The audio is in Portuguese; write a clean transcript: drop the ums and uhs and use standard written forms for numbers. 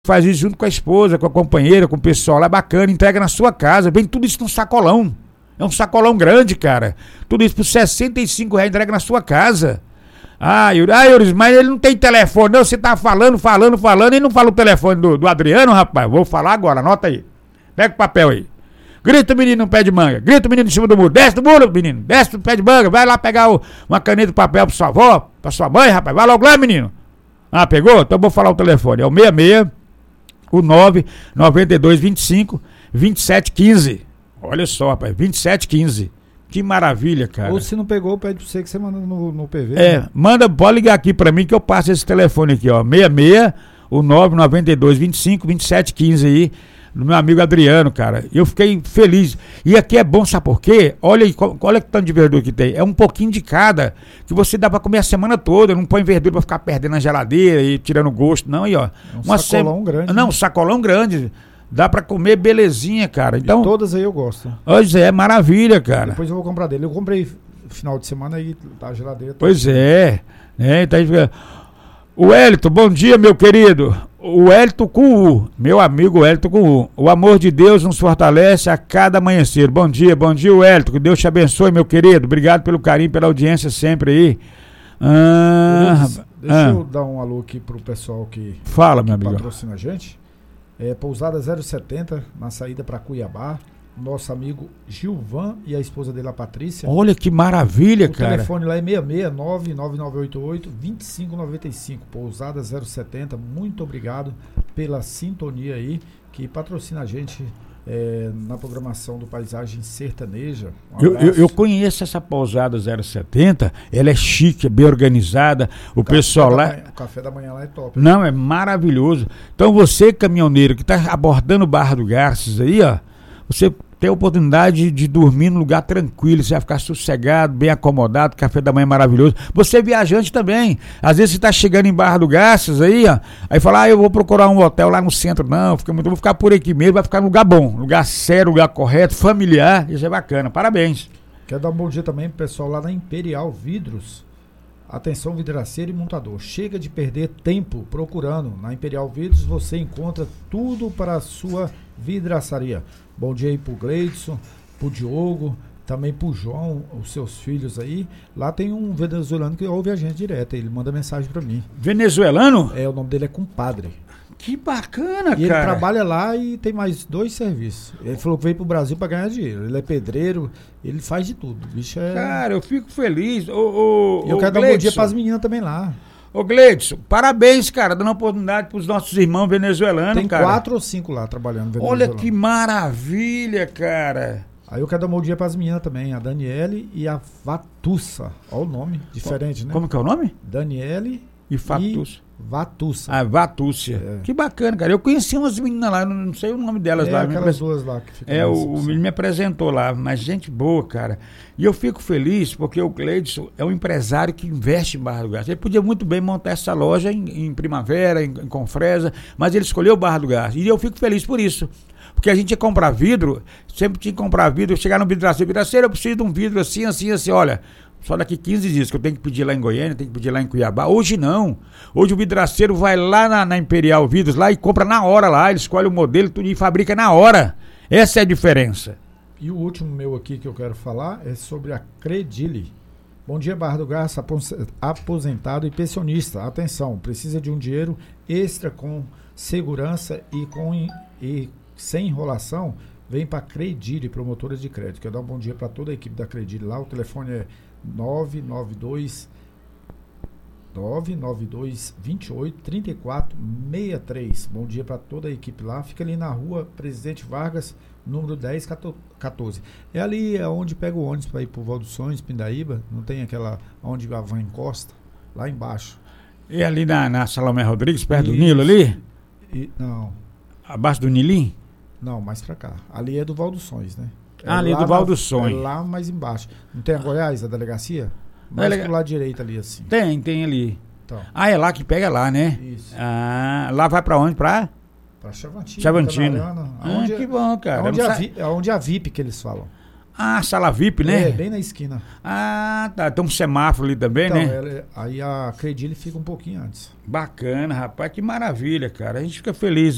faz isso junto com a esposa, com a companheira, com o pessoal lá, bacana, entrega na sua casa, vem tudo isso num sacolão. É um sacolão grande, cara. Tudo isso por R$65, entrega na sua casa. Yuri, mas ele não tem telefone, não. Você tá falando, e não fala o telefone do Adriano, rapaz. Vou falar agora, anota aí. Pega o papel aí. Grita o menino no pé de manga, grita o menino em cima do muro. Desce do muro, menino, desce do pé de manga. Vai lá pegar uma caneta de papel pra sua avó, pra sua mãe, rapaz. Vai logo lá, menino. Pegou? Então eu vou falar o telefone. É o 66, o 99225-2715. Olha só, rapaz, 2715. Que maravilha, cara. Ou se não pegou, pede pra você que você manda no PV. Né? Pode ligar aqui pra mim que eu passo esse telefone aqui, ó. 66, o 99225-2715 aí, do meu amigo Adriano, cara. Eu fiquei feliz. E aqui é bom, sabe por quê? Olha que tanto de verdura que tem. É um pouquinho de cada, que você dá pra comer a semana toda. Não põe verdura pra ficar perdendo na geladeira e tirando gosto, não. Aí, ó. Um sacolão grande. Não, um sacolão grande. Dá pra comer belezinha, cara. Então, e todas aí eu gosto. Pois é, maravilha, cara. Depois eu vou comprar dele. Eu comprei final de semana aí, tá a geladeira. Pois é. Então, o Hélito, bom dia, meu querido. O Hélito com U, meu amigo Hélito com U. O amor de Deus nos fortalece a cada amanhecer. Bom dia, Hélito. Que Deus te abençoe, meu querido. Obrigado pelo carinho, pela audiência sempre aí. Deixa eu dar um alô aqui pro pessoal que patrocina a gente. Pousada 070, na saída para Cuiabá. Nosso amigo Gilvan e a esposa dele, a Patrícia. Olha que maravilha, cara. O telefone lá é 669-9988-2595. Pousada 070. Muito obrigado pela sintonia aí, que patrocina a gente na programação do Paisagem Sertaneja. Eu conheço essa Pousada 070. Ela é chique, é bem organizada. O pessoal lá... O café da manhã lá é top. Não, é maravilhoso. Então você, caminhoneiro, que está abordando o Barra do Garças aí, ó, você tem a oportunidade de dormir num lugar tranquilo, você vai ficar sossegado, bem acomodado, café da manhã é maravilhoso. Você é viajante também. Às vezes você está chegando em Barra do Garças aí, ó, aí fala, eu vou procurar um hotel lá no centro. Não, vou ficar por aqui mesmo, vai ficar num lugar bom, lugar sério, lugar correto, familiar, isso é bacana. Parabéns. Quero dar um bom dia também pro pessoal lá da Imperial Vidros. Atenção, vidraceiro e montador. Chega de perder tempo procurando. Na Imperial Vidros você encontra tudo para a sua vidraçaria. Bom dia aí pro Gleidson, pro Diogo, também pro João, os seus filhos aí. Lá tem um venezuelano que ouve a gente direto. Ele manda mensagem para mim. Venezuelano? O nome dele é Compadre. Que bacana, e cara. Ele trabalha lá e tem mais 2 serviços. Ele falou que veio pro Brasil para ganhar dinheiro. Ele é pedreiro, ele faz de tudo. O bicho é... Cara, eu fico feliz. Eu quero dar um bom dia pras meninas também lá. Ô Gleidson, parabéns, cara, dando oportunidade pros nossos irmãos venezuelanos, tem cara. Tem 4 ou 5 lá trabalhando venezuelano. Olha que maravilha, cara. Aí eu quero dar um bom dia pras meninas também, a Daniele e a Vatussa. Olha o nome, diferente, né? Como que é o nome? Daniele e Vatussa. Vatúcia. Vatúcia. Que bacana, cara. Eu conheci umas meninas lá, não sei o nome delas lá. Aquelas duas lá que ficam. O menino me apresentou lá, mas gente boa, cara. E eu fico feliz porque o Gleidson é um empresário que investe em Barra do Garças. Ele podia muito bem montar essa loja em Primavera, em Confresa, mas ele escolheu Barra do Garças. E eu fico feliz por isso. Porque a gente ia comprar vidro, sempre tinha que comprar vidro, chegar no vidraceiro, eu preciso de um vidro assim, olha... Só daqui 15 dias que eu tenho que pedir lá em Goiânia, tenho que pedir lá em Cuiabá. Hoje não. Hoje o vidraceiro vai lá na Imperial Vidros lá e compra na hora lá. Ele escolhe o modelo tudo e fabrica na hora. Essa é a diferença. E o último meu aqui que eu quero falar é sobre a Credile. Bom dia, Barra do Garças, aposentado e pensionista. Atenção, precisa de um dinheiro extra com segurança e sem enrolação? Vem para a Credile, promotora de crédito. Quero dar um bom dia para toda a equipe da Credile lá. O telefone é 992 28 34 63. Bom dia para toda a equipe lá. Fica ali na rua Presidente Vargas, número 1014. É ali onde pega o ônibus para ir pro Valdoções, Pindaíba. Não tem aquela onde a van encosta? Lá embaixo. É ali na Salomé Rodrigues, perto do Nilo ali? Não. Abaixo do Nilim? Não, mais pra cá. Ali é do Valdoções, né? Ali é do Valdoções. É lá mais embaixo. Não tem a Goiás, a delegacia? Mais pro lado direito ali, assim. Tem ali. Então. É lá que pega lá, né? Isso. Lá vai pra onde? Pra Chavantina. Chavantina. Que bom, cara. Onde é a VIP que eles falam. Sala VIP, né? Bem na esquina. Tá. Tem um semáforo ali também, então, né? Aí a Credile fica um pouquinho antes. Bacana, rapaz. Que maravilha, cara. A gente fica feliz.